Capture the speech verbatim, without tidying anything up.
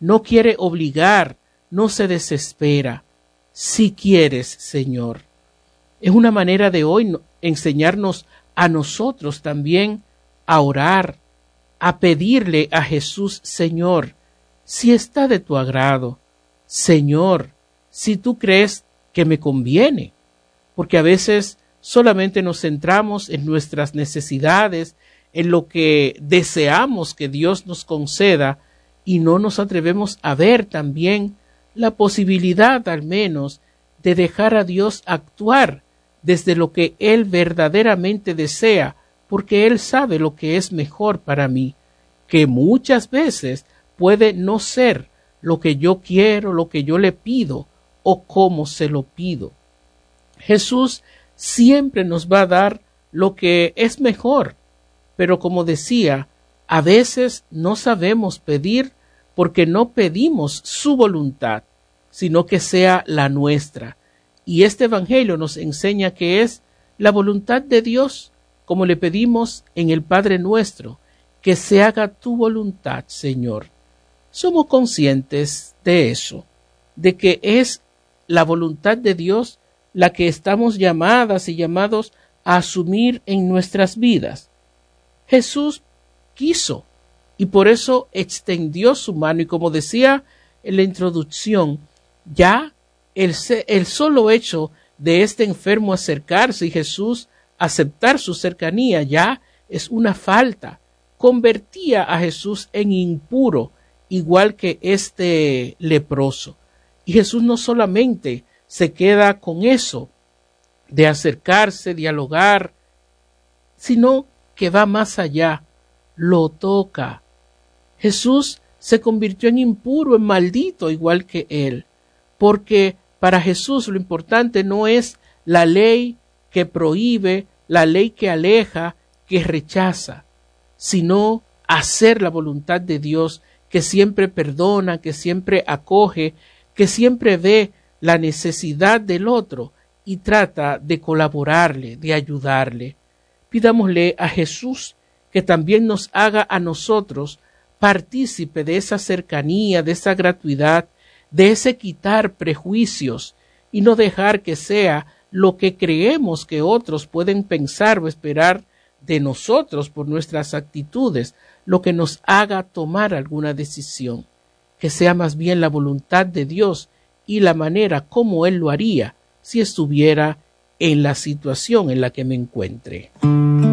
no quiere obligar, no se desespera. Si quieres, Señor. Es una manera de hoy enseñarnos a nosotros también a orar, a pedirle a Jesús, Señor, si está de tu agrado, Señor, si tú crees que me conviene, porque a veces solamente nos centramos en nuestras necesidades, en lo que deseamos que Dios nos conceda, y no nos atrevemos a ver también la posibilidad, al menos, de dejar a Dios actuar desde lo que Él verdaderamente desea, porque Él sabe lo que es mejor para mí, que muchas veces puede no ser lo que yo quiero, lo que yo le pido, o cómo se lo pido. Jesús siempre nos va a dar lo que es mejor, pero como decía, a veces no sabemos pedir porque no pedimos su voluntad, sino que sea la nuestra. Y este Evangelio nos enseña que es la voluntad de Dios, como le pedimos en el Padre Nuestro, que se haga tu voluntad, Señor. Somos conscientes de eso, de que es la voluntad de Dios la que estamos llamadas y llamados a asumir en nuestras vidas. Jesús quiso y por eso extendió su mano, y como decía en la introducción, ya el, el solo hecho de este enfermo acercarse y Jesús aceptar su cercanía ya es una falta. Convertía a Jesús en impuro, igual que este leproso. Y Jesús no solamente se queda con eso de acercarse, dialogar, sino que va más allá, lo toca. Jesús se convirtió en impuro, en maldito, igual que él, porque para Jesús lo importante no es la ley que prohíbe, la ley que aleja, que rechaza, sino hacer la voluntad de Dios, que siempre perdona, que siempre acoge, que siempre ve la necesidad del otro y trata de colaborarle, de ayudarle. Pidámosle a Jesús que también nos haga a nosotros partícipe de esa cercanía, de esa gratuidad, de ese quitar prejuicios y no dejar que sea lo que creemos que otros pueden pensar o esperar de nosotros por nuestras actitudes, lo que nos haga tomar alguna decisión, que sea más bien la voluntad de Dios y la manera como Él lo haría si estuviera en la situación en la que me encuentre.